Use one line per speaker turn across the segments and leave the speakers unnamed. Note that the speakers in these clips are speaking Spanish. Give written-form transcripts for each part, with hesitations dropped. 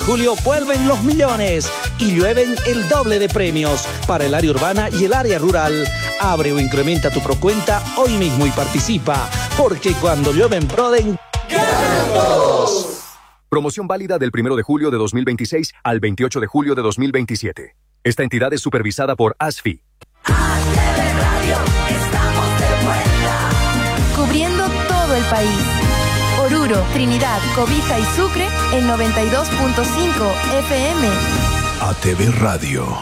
julio vuelven los millones y llueven el doble de premios para el área urbana y el área rural. Abre o incrementa tu procuenta hoy mismo y participa, porque cuando llueve en Proden, ¡ganan todos!
Promoción válida del 1 de julio de 2026 al 28 de julio de 2027. Esta entidad es supervisada por ASFI.
ATV Radio, estamos de vuelta.
Cubriendo todo el país. Oruro, Trinidad, Cobija y Sucre en 92.5 FM.
ATV Radio.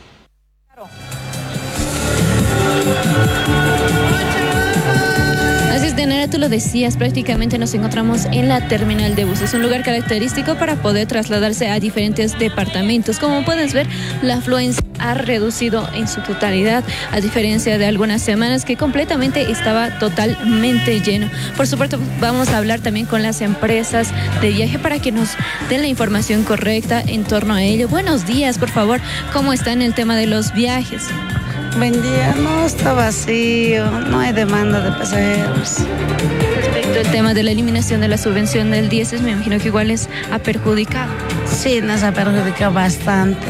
Así es, Diana, tú lo decías, prácticamente nos encontramos en la terminal de buses, un lugar característico para poder trasladarse a diferentes departamentos. Como puedes ver, la afluencia ha reducido en su totalidad, a diferencia de algunas semanas que completamente estaba totalmente lleno. Por supuesto, vamos a hablar también con las empresas de viaje para que nos den la información correcta en torno a ello. Buenos días, por favor, ¿cómo está en el tema de los viajes?
Buen día, no, está vacío, no hay demanda de pasajeros.
Respecto al tema de la eliminación de la subvención del diésel, me imagino que igual les ha perjudicado.
Sí, nos ha perjudicado bastante.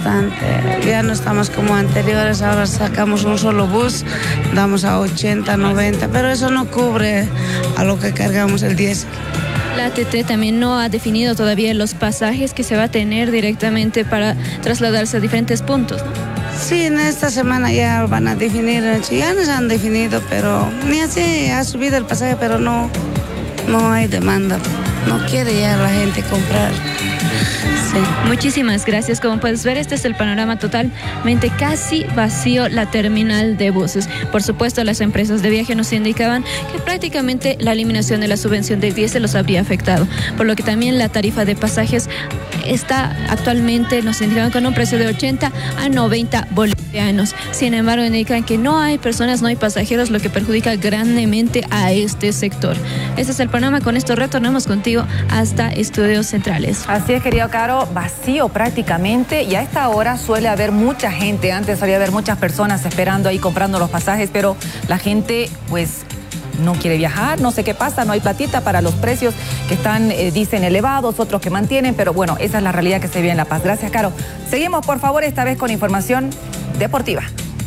Ya no estamos como anteriores, ahora sacamos un solo bus, damos a 80, 90, pero eso no cubre a lo que cargamos el diésel.
La ATT también no ha definido todavía los pasajes que se va a tener directamente para trasladarse a diferentes puntos, ¿no?
Sí, en esta semana ya van a definir, ya nos han definido, pero ni así ha subido el pasaje, pero no hay demanda, no quiere ya la gente comprar.
Sí. Muchísimas gracias. Como puedes ver, este es el panorama totalmente casi vacío, la terminal de buses. Por supuesto, las empresas de viaje nos indicaban que prácticamente la eliminación de la subvención del diésel los habría afectado, por lo que también la tarifa de pasajes está actualmente, nos indicaban, con un precio de 80 a 90 bolivianos. Sin embargo, indican que no hay personas, no hay pasajeros, lo que perjudica grandemente a este sector. Este es el panorama. Con esto retornamos contigo hasta Estudios Centrales.
Así es, querido Caro, vacío prácticamente, y a esta hora suele haber mucha gente. Antes solía haber muchas personas esperando ahí comprando los pasajes, pero la gente pues no quiere viajar, no sé qué pasa, no hay platita para los precios que están, dicen, elevados, otros que mantienen, pero bueno, esa es la realidad que se vive en La Paz. Gracias, Caro. Seguimos, por favor, esta vez con información deportiva.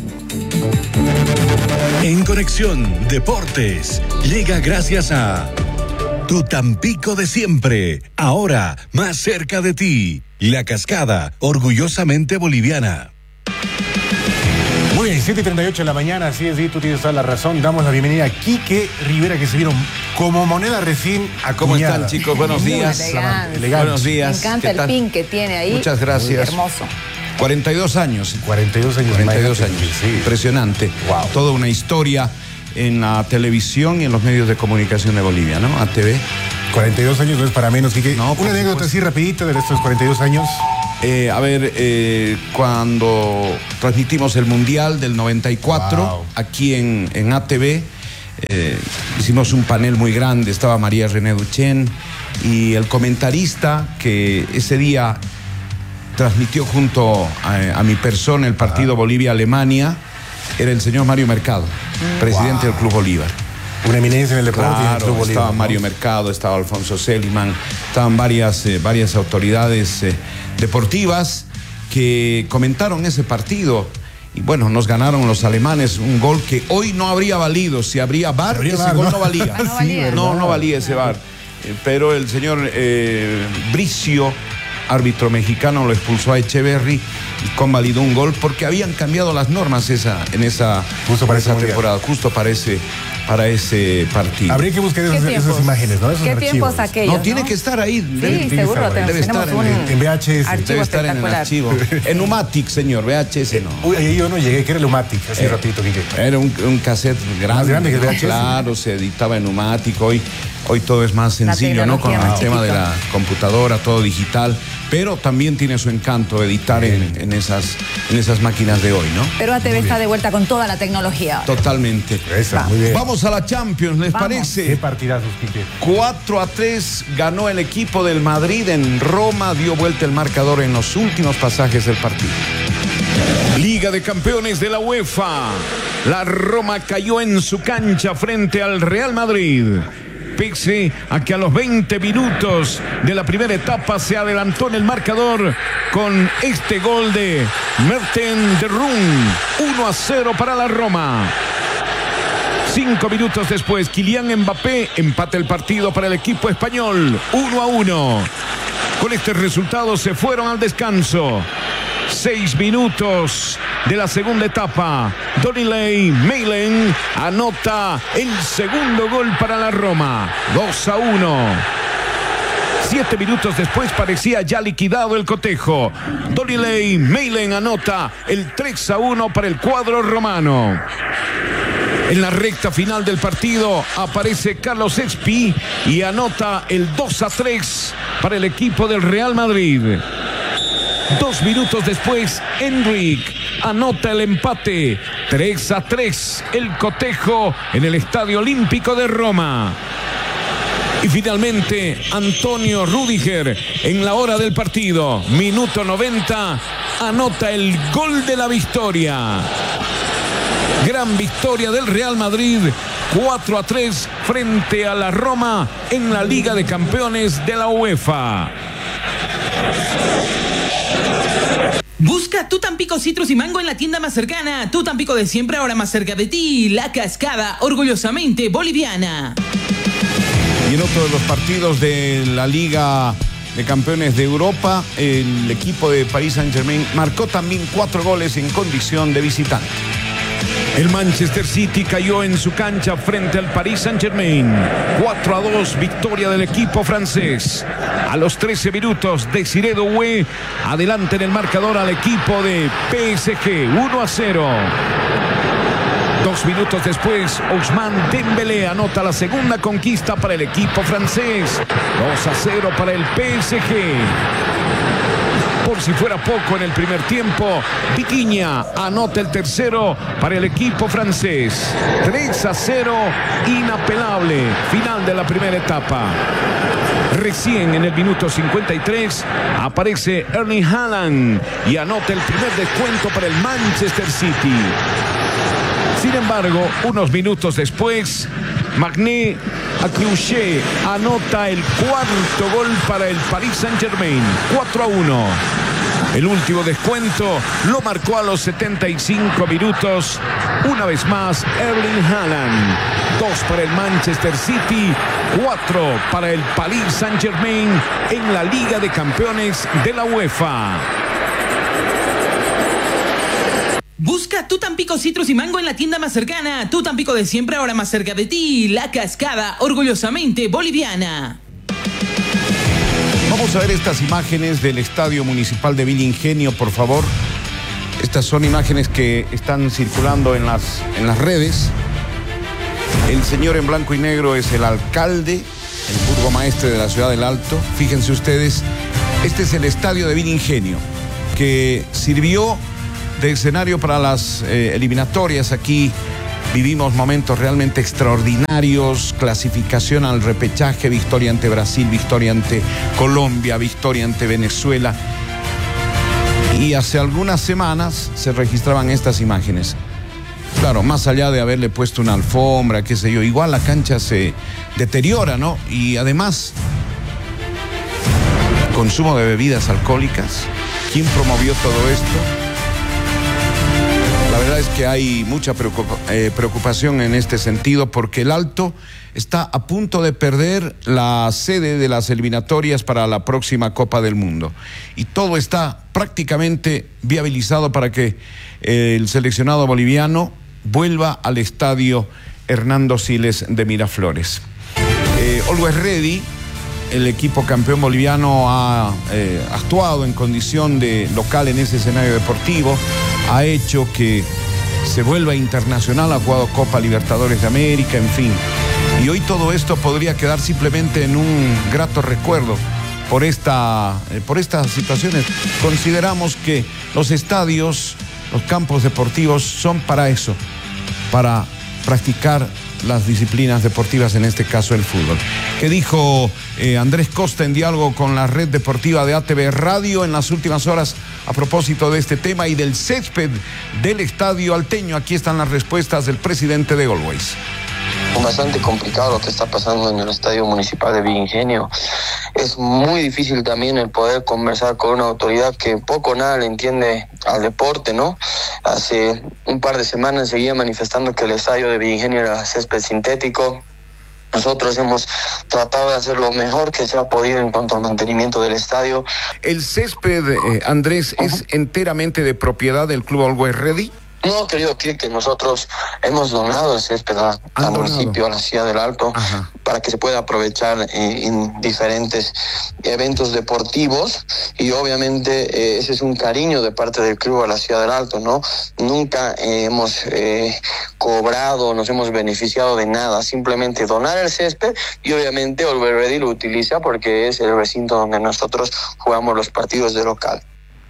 En Conexión Deportes llega gracias a Tu Tampico de siempre, ahora más cerca de ti. La Cascada, orgullosamente boliviana.
Muy bien, 7:38 de la mañana, así es, tú tienes toda la razón. Damos la bienvenida a Quique Rivera, que se vieron como moneda recién acuñada.
¿Cómo están, chicos? Buenos días.
Elegante.
Buenos días.
Me encanta el pin que tiene ahí.
Muchas gracias.
Hermoso.
42 años.
42 años.
42 años. Sí. Impresionante.
Wow.
Toda una historia en la televisión y en los medios de comunicación de Bolivia, ¿no? ATV.
42 años no es para menos, Quique.
No,
una anécdota así rapidita de estos 42 años.
Cuando transmitimos el Mundial del 94, aquí en ATV, hicimos un panel muy grande, estaba María René Duchén, y el comentarista que ese día transmitió junto a mi persona el partido Bolivia-Alemania era el señor Mario Mercado, presidente del Club Bolívar.
Una eminencia en el deporte.
Claro,
en el Club Bolívar,
estaba
¿no?
Mario Mercado, estaba Alfonso Seliman, estaban varias autoridades deportivas que comentaron ese partido. Y bueno, nos ganaron los alemanes un gol que hoy no habría valido. Si habría VAR, ese gol no valía. No valía ese VAR. Pero el señor Bricio, árbitro mexicano, lo expulsó a Echeverry y convalidó un gol porque habían cambiado las normas en esa temporada, justo para ese partido.
Habría que buscar esas imágenes, ¿no? Esos
¿Qué
archivos.
tiempos aquellos?
No, tiene que estar ahí.
Sí, seguro.
Debe estar
en VHS.
Debe estar en el archivo. En Umatic, señor, VHS no.
Uy, ahí yo no llegué, que era el Umatic, así rapidito, Quique.
Era un cassette grande.
Más grande que el VHS.
Claro, se editaba en Umatic. Hoy todo es más sencillo, ¿no? Con el tema de la computadora, todo digital. Pero también tiene su encanto editar en esas máquinas de hoy, ¿no?
Pero ATV está de vuelta con toda la tecnología.
Totalmente.
Muy bien.
Vamos a la Champions, ¿les parece?
Qué partidazos, Quique.
4-3 ganó el equipo del Madrid en Roma, dio vuelta el marcador en los últimos pasajes del partido. Liga de Campeones de la UEFA. La Roma cayó en su cancha frente al Real Madrid. pese a que a los 20 minutos de la primera etapa se adelantó en el marcador con este gol de Merten de Roon. 1-0 para la Roma. 5 minutos después, Kylian Mbappé empata el partido para el equipo español. 1-1. Con este resultado se fueron al descanso. 6 minutos de la segunda etapa. Donilei Malen anota el segundo gol para la Roma. 2-1. 7 minutos después parecía ya liquidado el cotejo. Donilei Malen anota el 3-1 para el cuadro romano. En la recta final del partido aparece Carlos Espi y anota el 2-3 para el equipo del Real Madrid. 2 minutos después, Endrick anota el empate. 3-3 el cotejo en el Estadio Olímpico de Roma. Y finalmente, Antonio Rüdiger en la hora del partido, minuto 90, anota el gol de la victoria. Gran victoria del Real Madrid, 4-3 frente a la Roma en la Liga de Campeones de la UEFA.
Busca Tu Tampico Citrus y Mango en la tienda más cercana. Tu Tampico de siempre, ahora más cerca de ti. La Cascada, orgullosamente boliviana.
Y en otro de los partidos de la Liga de Campeones de Europa, el equipo de Paris Saint-Germain marcó también 4 goles en condición de visitante. El Manchester City cayó en su cancha frente al Paris Saint-Germain. 4-2, victoria del equipo francés. A los 13 minutos, Desiré Doué adelante en el marcador al equipo de PSG. 1-0. 2 minutos después, Ousmane Dembélé anota la segunda conquista para el equipo francés. 2-0 para el PSG. Por si fuera poco, en el primer tiempo, Vitinha anota el tercero para el equipo francés. 3-0, inapelable. Final de la primera etapa. Recién en el minuto 53 aparece Erling Haaland y anota el primer descuento para el Manchester City. Sin embargo, unos minutos después, Magné Acluché anota el cuarto gol para el Paris Saint-Germain. 4-1. El último descuento lo marcó a los 75 minutos. Una vez más, Erling Haaland. 2 para el Manchester City, 4 para el Paris Saint-Germain en la Liga de Campeones de la UEFA.
Busca Tu Tampico Citrus y Mango en la tienda más cercana. Tu Tampico de siempre, ahora más cerca de ti. La Cascada, orgullosamente boliviana.
Vamos a ver estas imágenes del Estadio Municipal de Villa Ingenio, por favor. Estas son imágenes que están circulando en las redes. El señor en blanco y negro es el alcalde, el burgomaestre de la ciudad del Alto. Fíjense ustedes, este es el Estadio de Villa Ingenio, que sirvió de escenario para las eliminatorias. Aquí vivimos momentos realmente extraordinarios, clasificación al repechaje, victoria ante Brasil, victoria ante Colombia, victoria ante Venezuela. Y hace algunas semanas se registraban estas imágenes. Claro, más allá de haberle puesto una alfombra, qué sé yo, igual la cancha se deteriora, ¿no? Y además, consumo de bebidas alcohólicas. ¿Quién promovió todo esto? La verdad es que hay mucha preocupación en este sentido, porque el Alto está a punto de perder la sede de las eliminatorias para la próxima Copa del Mundo. Y todo está prácticamente viabilizado para que el seleccionado boliviano vuelva al estadio Hernando Siles de Miraflores. Always Ready, el equipo campeón boliviano, ha actuado en condición de local en ese escenario deportivo, ha hecho que se vuelva internacional, ha jugado Copa Libertadores de América, en fin. Y hoy todo esto podría quedar simplemente en un grato recuerdo por estas situaciones. Consideramos que los estadios, los campos deportivos son para eso, para practicar las disciplinas deportivas, en este caso el fútbol. ¿Qué dijo Andrés Costa en diálogo con la red deportiva de ATV Radio en las últimas horas a propósito de este tema y del césped del estadio alteño? Aquí están las respuestas del presidente de Always.
bastante complicado lo que está pasando en el Estadio Municipal de Villa Ingenio. Es muy difícil también el poder conversar con una autoridad que poco o nada le entiende al deporte, ¿no? Hace un par de semanas seguía manifestando que el estadio de Villa Ingenio era césped sintético. Nosotros hemos tratado de hacer lo mejor que se ha podido en cuanto al mantenimiento del estadio.
¿El césped, Andrés, es enteramente de propiedad del Club Always Ready?
No, querido que nosotros hemos donado el césped al municipio, a la ciudad del Alto, para que se pueda aprovechar en diferentes eventos deportivos, y obviamente ese es un cariño de parte del club a la ciudad del Alto, ¿no? Nunca hemos cobrado, nos hemos beneficiado de nada, simplemente donar el césped, y obviamente Always Ready lo utiliza porque es el recinto donde nosotros jugamos los partidos de local.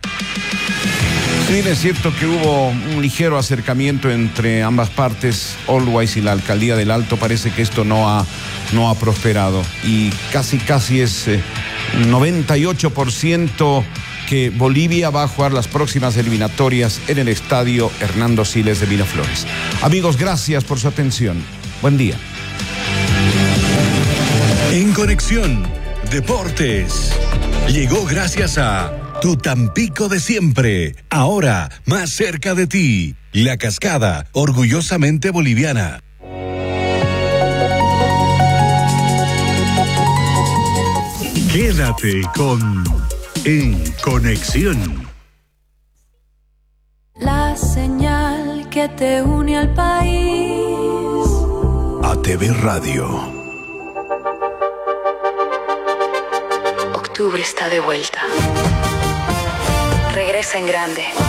Si bien es cierto que hubo un ligero acercamiento entre ambas partes, Always y la alcaldía del Alto, parece que esto no ha prosperado, y casi es 98% que Bolivia va a jugar las próximas eliminatorias en el estadio Hernando Siles de Miraflores. Amigos, gracias por su atención. Buen día.
En Conexión Deportes llegó gracias a Tu Tampico de siempre, ahora más cerca de ti. La Cascada, orgullosamente boliviana. Quédate con En Conexión.
La señal que te une al país.
ATV Radio.
Octubre está de vuelta. Regresa en grande.